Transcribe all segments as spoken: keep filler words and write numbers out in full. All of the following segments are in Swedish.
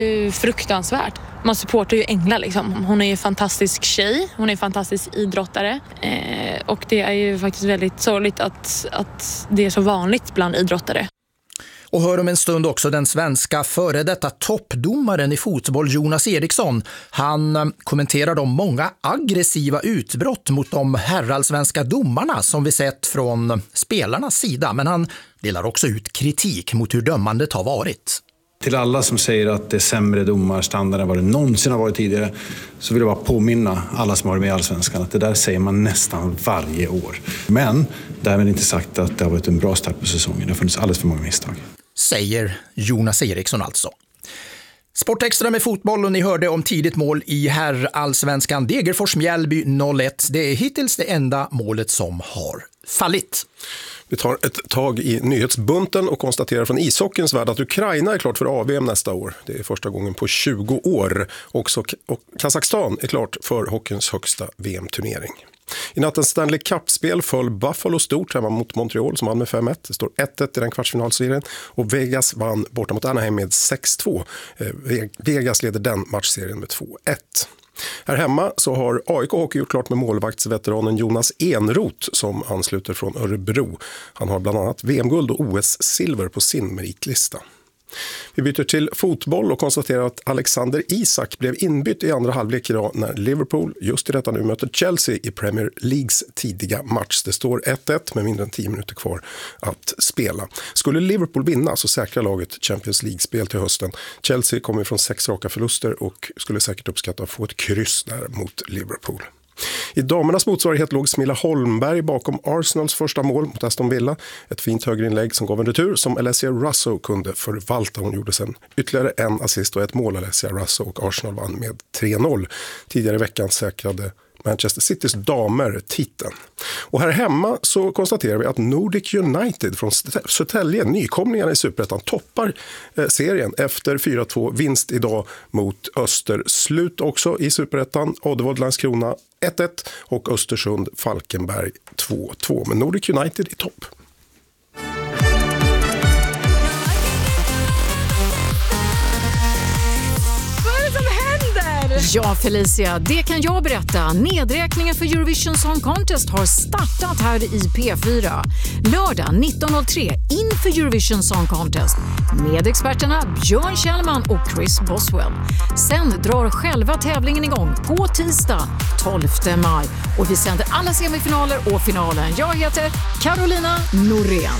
Fruktansvärt. Man supportar ju Engla liksom. Hon är ju en fantastisk tjej. Hon är en fantastisk idrottare. Eh, och det är ju faktiskt väldigt sorgligt att, att det är så vanligt bland idrottare. Och hör om en stund också den svenska före detta toppdomaren i fotboll Jonas Eriksson. Han kommenterar de många aggressiva utbrott mot de herrallsvenska domarna som vi sett från spelarnas sida. Men han delar också ut kritik mot hur dömandet har varit. Till alla som säger att det är sämre domarstandard än vad det någonsin har varit tidigare, så vill jag bara påminna alla som har varit med i Allsvenskan att det där säger man nästan varje år. Men därmed inte sagt att det har varit en bra start på säsongen. Det har funnits alldeles för många misstag. Säger Jonas Eriksson alltså. Sportextra med fotboll, och ni hörde om tidigt mål i herrallsvenskan. Degerfors-Mjällby noll ett. Det är hittills det enda målet som har fallit. Vi tar ett tag i nyhetsbunten och konstaterar från ishockeyns värld att Ukraina är klart för A V M nästa år. Det är första gången på tjugo år. Också och Kazakstan är klart för hockeyns högsta V M-turnering. I nattens Stanley Cup-spel föll Buffalo stort hemma mot Montreal som vann med fem ett. Det står ett ett i den kvartsfinalserien och Vegas vann borta mot Anaheim med sex två. Vegas leder den matchserien med två ett. Här hemma så har A I K Hockey gjort klart med målvaktsveteranen Jonas Enroth som ansluter från Örebro. Han har bland annat V M-guld och O S-silver på sin meritlista. Vi byter till fotboll och konstaterar att Alexander Isak blev inbytt i andra halvlek idag när Liverpool just i detta nu möter Chelsea i Premier Leagues tidiga match. Det står ett ett med mindre än tio minuter kvar att spela. Skulle Liverpool vinna så säkrar laget Champions League-spel till hösten. Chelsea kommer från sex raka förluster och skulle säkert uppskatta att få ett kryss där mot Liverpool. I damernas motsvarighet låg Smilla Holmberg bakom Arsenals första mål mot Aston Villa. Ett fint högerinlägg som gav en retur som Alessia Russo kunde förvalta. Hon gjorde sen ytterligare en assist och ett mål. Alessia Russo och Arsenal vann med tre noll. Tidigare i veckan säkrade Manchester Citys damer titeln. Och här hemma så konstaterar vi att Nordic United från Södertälje, nykomlingarna i Superettan, toppar eh, serien efter fyra två vinst idag mot Öster. Slut också i Superettan, Oddevold Landskrona ett ett och Östersund Falkenberg två två. Men Nordic United i topp. Ja, Felicia, det kan jag berätta. Nedräkningen för Eurovision Song Contest har startat här i P fyra. Lördag nitton noll tre inför Eurovision Song Contest med experterna Björn Kjellman och Chris Boswell. Sen drar själva tävlingen igång på tisdag tolfte maj. Och vi sänder alla semifinaler och finalen. Jag heter Carolina Norén.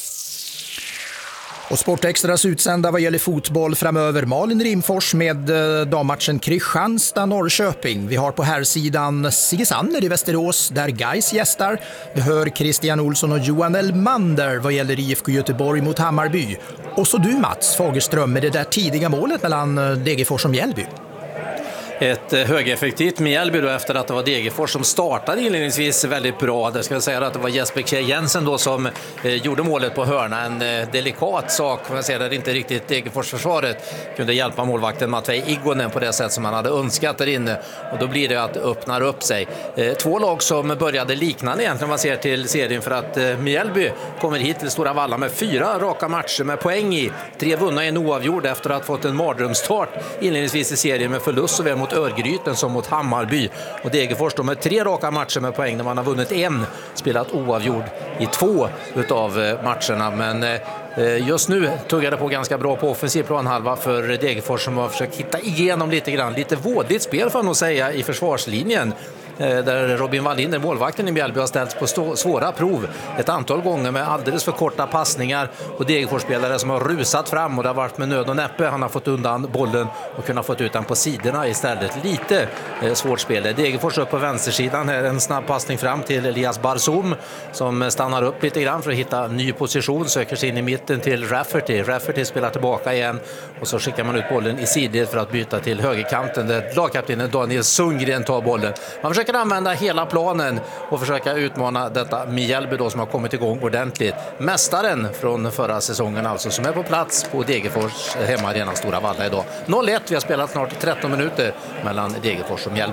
Och Sportextras utsända vad gäller fotboll framöver Malin Rimfors med eh, dammatchen Kristianstad-Norrköping. Vi har på här sidan Sigesander i Västerås där Gais gästar. Vi hör Christian Olsson och Johan Elmander vad gäller I F K Göteborg mot Hammarby. Och så du Mats Fagerström med det där tidiga målet mellan Degerfors och Mjällby. Ett högeffektivt Mjällby då efter att det var Degerfors som startade inledningsvis väldigt bra. Det ska jag säga att det var Jesper K. Jensen då som eh, gjorde målet på hörna. En eh, delikat sak, får jag säga, där inte riktigt Degerfors-försvaret kunde hjälpa målvakten Matvej Igonen på det sätt som man hade önskat där inne. Och då blir det att öppna upp sig. Eh, två lag som började liknande egentligen om man ser till serien för att eh, Mjällby kommer hit till Stora Valla med fyra raka matcher med poäng i. Tre vunna, en oavgjord efter att ha fått en mardrömsstart inledningsvis i serien med förlust såväl mot Örgryten som mot Hammarby. Och Degerfors då med tre raka matcher med poäng när man har vunnit en, spelat oavgjord i två utav matcherna. Men eh, just nu tuggar det på ganska bra på offensiv planhalva för Degerfors som har försökt hitta igenom lite grann. Lite vådligt spel får man nog säga i försvarslinjen. Där Robin Wallinder, målvakten i Mjällby, har ställts på stå- svåra prov ett antal gånger med alldeles för korta passningar och Degerfors-spelare som har rusat fram och det har varit med nöd och näppe. Han har fått undan bollen och kunnat få ut den på sidorna istället. Lite eh, svårt spel. Degerfors upp på vänstersidan här, en snabb passning fram till Elias Barzoum som stannar upp lite grann för att hitta ny position, söker sig in i mitten till Rafferty. Rafferty spelar tillbaka igen och så skickar man ut bollen i sidled för att byta till högerkanten där lagkaptenen Daniel Sundgren tar bollen. Man försöker använda hela planen och försöka utmana detta Mjällby då som har kommit igång ordentligt. Mästaren från förra säsongen alltså som är på plats på Degerfors hemmaarena Stora Valla idag. noll ett, vi har spelat snart tretton minuter mellan Degerfors och Mjällby.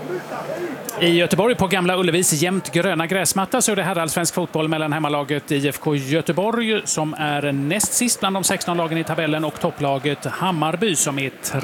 I Göteborg på Gamla Ullevis jämnt gröna gräsmatta så är det herrallsvensk fotboll mellan hemmalaget I F K Göteborg som är näst sist bland de sexton lagen i tabellen och topplaget Hammarby som är